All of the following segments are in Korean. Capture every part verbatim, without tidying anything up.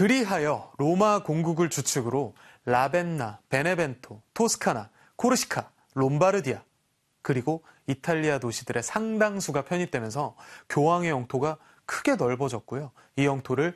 그리하여 로마 공국을 주축으로 라벤나, 베네벤토, 토스카나, 코르시카, 롬바르디아 그리고 이탈리아 도시들의 상당수가 편입되면서 교황의 영토가 크게 넓어졌고요. 이 영토를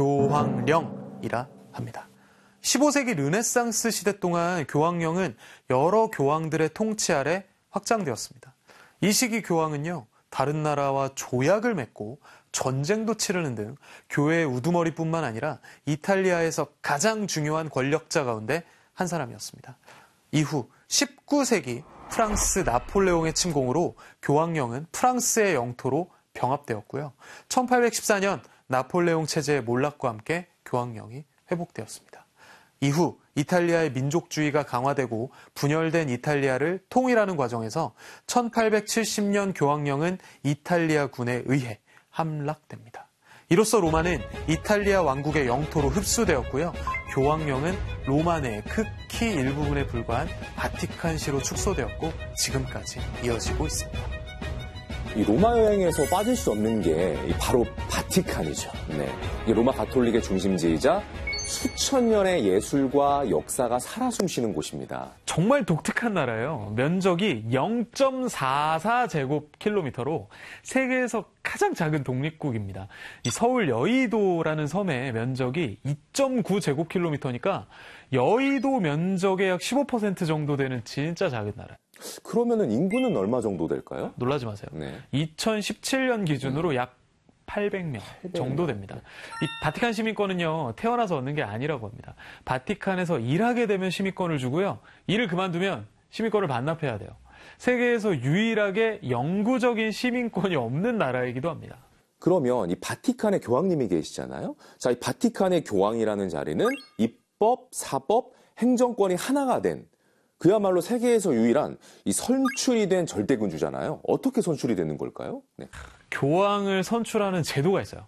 교황령이라 합니다. 십오 세기 르네상스 시대 동안 교황령은 여러 교황들의 통치 아래 확장되었습니다. 이 시기 교황은요, 다른 나라와 조약을 맺고 전쟁도 치르는 등 교회의 우두머리뿐만 아니라 이탈리아에서 가장 중요한 권력자 가운데 한 사람이었습니다. 이후 십구 세기 프랑스 나폴레옹의 침공으로 교황령은 프랑스의 영토로 병합되었고요. 천팔백십사 년 나폴레옹 체제의 몰락과 함께 교황령이 회복되었습니다. 이후 이탈리아의 민족주의가 강화되고 분열된 이탈리아를 통일하는 과정에서 천팔백칠십 년 교황령은 이탈리아군에 의해 함락됩니다. 이로써 로마는 이탈리아 왕국의 영토로 흡수되었고요. 교황령은 로마 내 극히 일부분에 불과한 바티칸시로 축소되었고 지금까지 이어지고 있습니다. 이 로마 여행에서 빠질 수 없는 게 바로 바티칸이죠. 네. 이 로마 가톨릭의 중심지이자 수천 년의 예술과 역사가 살아 숨쉬는 곳입니다. 정말 독특한 나라예요. 면적이 영 점 사사 제곱킬로미터로 세계에서 가장 작은 독립국입니다. 이 서울 여의도라는 섬의 면적이 이 점 구 제곱킬로미터니까 여의도 면적의 약 십오 퍼센트 정도 되는 진짜 작은 나라예요. 그러면은 인구는 얼마 정도 될까요? 놀라지 마세요. 네. 이천십칠 년 기준으로 음. 약 팔백 명 팔백 명 정도 됩니다. 이 바티칸 시민권은요, 태어나서 얻는 게 아니라고 합니다. 바티칸에서 일하게 되면 시민권을 주고요. 일을 그만두면 시민권을 반납해야 돼요. 세계에서 유일하게 영구적인 시민권이 없는 나라이기도 합니다. 그러면 이 바티칸의 교황님이 계시잖아요. 자, 이 바티칸의 교황이라는 자리는 입법, 사법, 행정권이 하나가 된 그야말로 세계에서 유일한 이 선출이 된 절대군주잖아요. 어떻게 선출이 되는 걸까요? 네. 교황을 선출하는 제도가 있어요.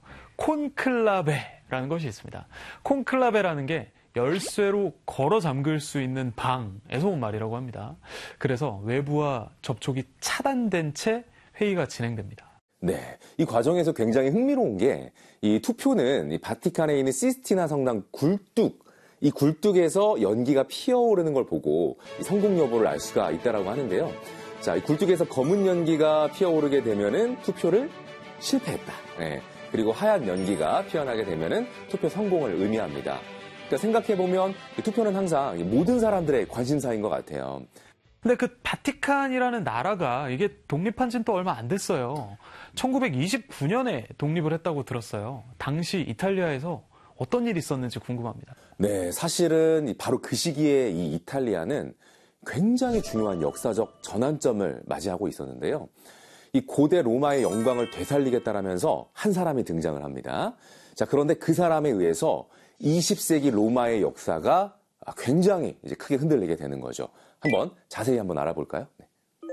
콘클라베라는 것이 있습니다. 콘클라베라는 게 열쇠로 걸어 잠글 수 있는 방에서 온 말이라고 합니다. 그래서 외부와 접촉이 차단된 채 회의가 진행됩니다. 네, 이 과정에서 굉장히 흥미로운 게 이 투표는 이 바티칸에 있는 시스티나 성당 굴뚝, 이 굴뚝에서 연기가 피어오르는 걸 보고 성공 여부를 알 수가 있다라고 하는데요. 자, 이 굴뚝에서 검은 연기가 피어오르게 되면은 투표를 실패했다. 네. 그리고 하얀 연기가 피어나게 되면은 투표 성공을 의미합니다. 그러니까 생각해보면 투표는 항상 모든 사람들의 관심사인 것 같아요. 근데 그 바티칸이라는 나라가 이게 독립한 지는 또 얼마 안 됐어요. 천구백이십구 년에 독립을 했다고 들었어요. 당시 이탈리아에서 어떤 일이 있었는지 궁금합니다. 네, 사실은 바로 그 시기에 이 이탈리아는 굉장히 중요한 역사적 전환점을 맞이하고 있었는데요. 이 고대 로마의 영광을 되살리겠다라면서 한 사람이 등장을 합니다. 자, 그런데 그 사람에 의해서 이십 세기 로마의 역사가 굉장히 이제 크게 흔들리게 되는 거죠. 한번 자세히 한번 알아볼까요? 네.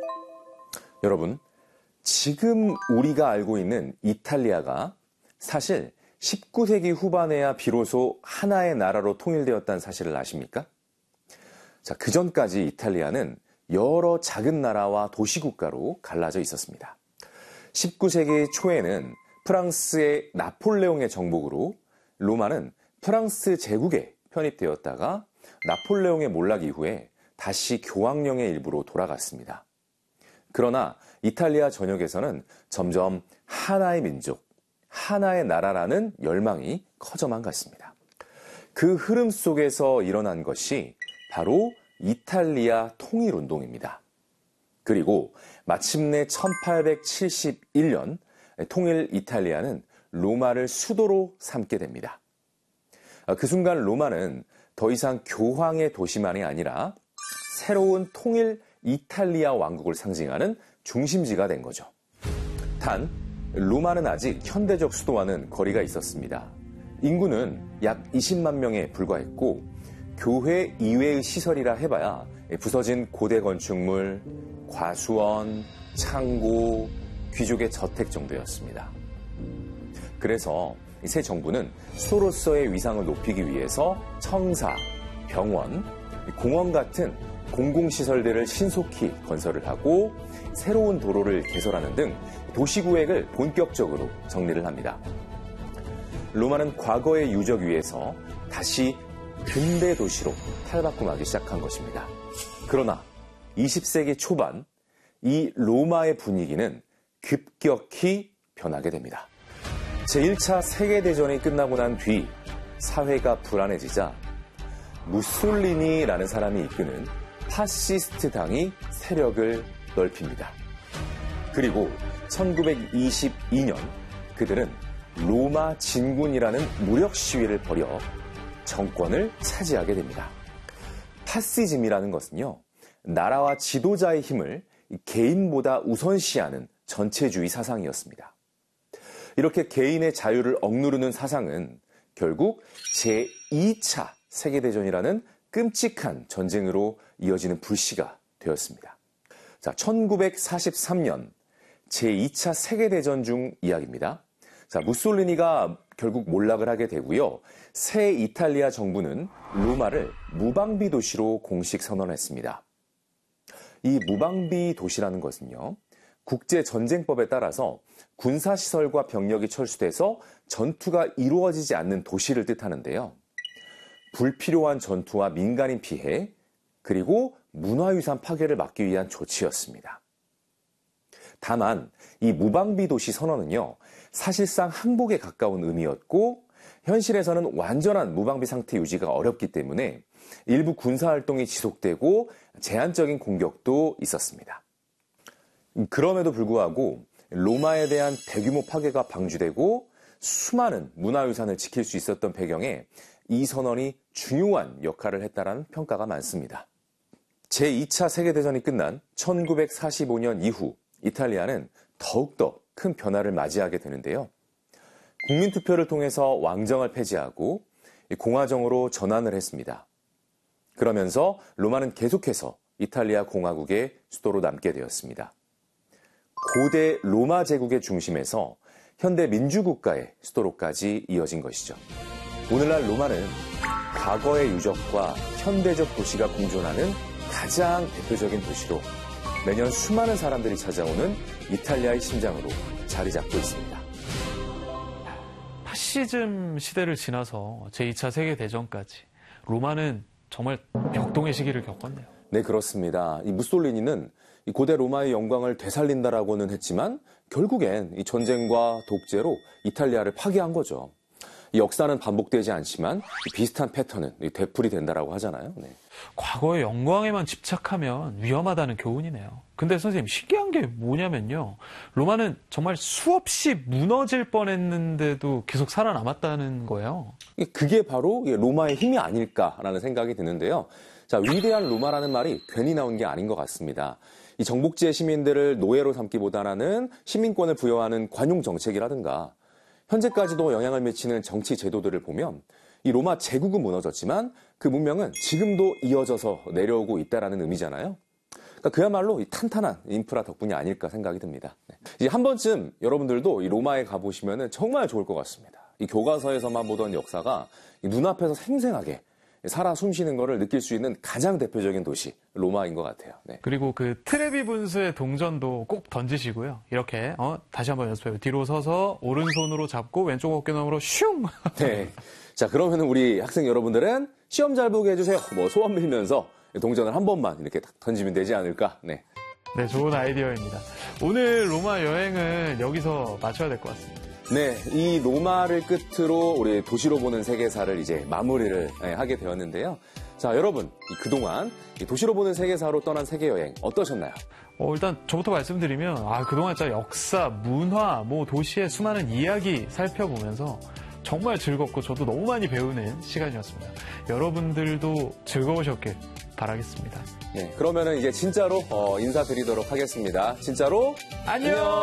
여러분, 지금 우리가 알고 있는 이탈리아가 사실 십구 세기 후반에야 비로소 하나의 나라로 통일되었다는 사실을 아십니까? 자, 그 전까지 이탈리아는 여러 작은 나라와 도시국가로 갈라져 있었습니다. 십구 세기 초에는 프랑스의 나폴레옹의 정복으로 로마는 프랑스 제국에 편입되었다가 나폴레옹의 몰락 이후에 다시 교황령의 일부로 돌아갔습니다. 그러나 이탈리아 전역에서는 점점 하나의 민족, 하나의 나라라는 열망이 커져만 갔습니다. 그 흐름 속에서 일어난 것이 바로 이탈리아 통일운동입니다. 그리고 마침내 천팔백칠십일 년 통일 이탈리아는 로마를 수도로 삼게 됩니다. 그 순간 로마는 더 이상 교황의 도시만이 아니라 새로운 통일 이탈리아 왕국을 상징하는 중심지가 된 거죠. 단, 로마는 아직 현대적 수도와는 거리가 있었습니다. 인구는 약 이십만 명에 불과했고 교회 이외의 시설이라 해봐야 부서진 고대 건축물, 과수원, 창고, 귀족의 저택 정도였습니다. 그래서 새 정부는 수도로서의 위상을 높이기 위해서 청사, 병원, 공원 같은 공공시설들을 신속히 건설을 하고 새로운 도로를 개설하는 등 도시구획을 본격적으로 정리를 합니다. 로마는 과거의 유적 위에서 다시 근대 도시로 탈바꿈하기 시작한 것입니다. 그러나 이십 세기 초반 이 로마의 분위기는 급격히 변하게 됩니다. 제일 차 세계대전이 끝나고 난 뒤 사회가 불안해지자 무솔리니라는 사람이 이끄는 파시스트 당이 세력을 넓힙니다. 그리고 천구백이십이 년 그들은 로마 진군이라는 무력 시위를 벌여 정권을 차지하게 됩니다. 파시즘이라는 것은요, 나라와 지도자의 힘을 개인보다 우선시하는 전체주의 사상이었습니다. 이렇게 개인의 자유를 억누르는 사상은 결국 제이 차 세계대전이라는 끔찍한 전쟁으로 이어지는 불씨가 되었습니다. 자, 천구백사십삼 년 제이 차 세계대전 중 이야기입니다. 자, 무솔리니가 결국 몰락을 하게 되고요. 새 이탈리아 정부는 로마를 무방비 도시로 공식 선언했습니다. 이 무방비 도시라는 것은요, 국제전쟁법에 따라서 군사시설과 병력이 철수돼서 전투가 이루어지지 않는 도시를 뜻하는데요. 불필요한 전투와 민간인 피해, 그리고 문화유산 파괴를 막기 위한 조치였습니다. 다만 이 무방비 도시 선언은요, 사실상 항복에 가까운 의미였고 현실에서는 완전한 무방비 상태 유지가 어렵기 때문에 일부 군사활동이 지속되고 제한적인 공격도 있었습니다. 그럼에도 불구하고 로마에 대한 대규모 파괴가 방지되고 수많은 문화유산을 지킬 수 있었던 배경에 이 선언이 중요한 역할을 했다라는 평가가 많습니다. 제이 차 세계대전이 끝난 천구백사십오 년 이후 이탈리아는 더욱더 큰 변화를 맞이하게 되는데요. 국민투표를 통해서 왕정을 폐지하고 공화정으로 전환을 했습니다. 그러면서 로마는 계속해서 이탈리아 공화국의 수도로 남게 되었습니다. 고대 로마 제국의 중심에서 현대 민주국가의 수도로까지 이어진 것이죠. 오늘날 로마는 과거의 유적과 현대적 도시가 공존하는 가장 대표적인 도시로 매년 수많은 사람들이 찾아오는 이탈리아의 심장으로 자리 잡고 있습니다. 파시즘 시대를 지나서 제이 차 세계대전까지 로마는 정말 벽동의 시기를 겪었네요. 네, 그렇습니다. 이 무솔리니는 이 고대 로마의 영광을 되살린다라고는 했지만 결국엔 이 전쟁과 독재로 이탈리아를 파괴한 거죠. 이 역사는 반복되지 않지만 비슷한 패턴은 되풀이 된다라고 하잖아요. 네. 과거의 영광에만 집착하면 위험하다는 교훈이네요. 근데 선생님, 신기한 게 뭐냐면요, 로마는 정말 수없이 무너질 뻔했는데도 계속 살아남았다는 거예요. 그게 바로 로마의 힘이 아닐까라는 생각이 드는데요. 자, 위대한 로마라는 말이 괜히 나온 게 아닌 것 같습니다. 이 정복지의 시민들을 노예로 삼기보다는 시민권을 부여하는 관용 정책이라든가 현재까지도 영향을 미치는 정치 제도들을 보면 이 로마 제국은 무너졌지만 그 문명은 지금도 이어져서 내려오고 있다라는 의미잖아요. 그러니까 그야말로 이 탄탄한 인프라 덕분이 아닐까 생각이 듭니다. 네. 이제 한 번쯤 여러분들도 이 로마에 가보시면 정말 좋을 것 같습니다. 이 교과서에서만 보던 역사가 이 눈앞에서 생생하게 살아 숨쉬는 거를 느낄 수 있는 가장 대표적인 도시 로마인 것 같아요. 네. 그리고 그 트레비 분수의 동전도 꼭 던지시고요. 이렇게 어, 다시 한번 연습해요. 뒤로 서서 오른손으로 잡고 왼쪽 어깨너머로 슝. 네. 자, 그러면 우리 학생 여러분들은 시험 잘 보게 해주세요. 뭐 소원 빌면서 동전을 한 번만 이렇게 딱 던지면 되지 않을까. 네. 네, 좋은 아이디어입니다. 오늘 로마 여행은 여기서 마쳐야 될 것 같습니다. 네, 이 로마를 끝으로 우리 도시로 보는 세계사를 이제 마무리를 하게 되었는데요. 자, 여러분, 그동안 도시로 보는 세계사로 떠난 세계여행 어떠셨나요? 어, 일단 저부터 말씀드리면, 아, 그동안 진짜 역사, 문화, 뭐 도시의 수많은 이야기 살펴보면서 정말 즐겁고 저도 너무 많이 배우는 시간이었습니다. 여러분들도 즐거우셨길 바라겠습니다. 네, 그러면은 이제 진짜로 어, 인사드리도록 하겠습니다. 진짜로 안녕!